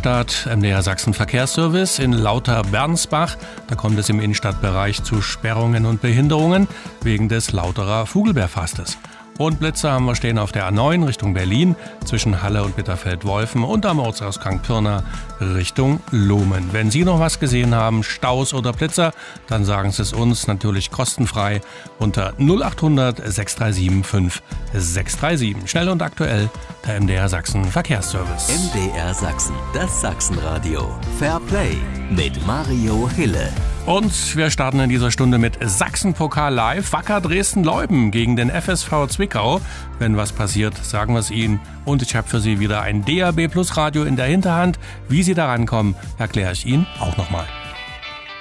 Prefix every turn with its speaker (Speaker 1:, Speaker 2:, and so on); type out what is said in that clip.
Speaker 1: Innenstadt, MDR Sachsen Verkehrsservice in Lauter-Bernsbach. Da kommt es im Innenstadtbereich zu Sperrungen und Behinderungen wegen des Lauterer Vogelbeerfastes. Und Blitzer haben wir stehen auf der A9 Richtung Berlin zwischen Halle und Bitterfeld-Wolfen und am Ortsausgang Pirna Richtung Lohmen. Wenn Sie noch was gesehen haben, Staus oder Blitzer, dann sagen Sie es uns natürlich kostenfrei unter 0800 637 5637. Schnell und aktuell, der MDR Sachsen Verkehrsservice.
Speaker 2: MDR Sachsen, das Sachsenradio. Fair Play mit Mario Hille.
Speaker 1: Und wir starten in dieser Stunde mit Sachsenpokal live. Wacker Dresden-Leuthen gegen den FSV Zwickau. Wenn was passiert, sagen wir es Ihnen. Und ich habe für Sie wieder ein DAB Plus Radio in der Hinterhand. Wie Sie da rankommen, erkläre ich Ihnen auch nochmal.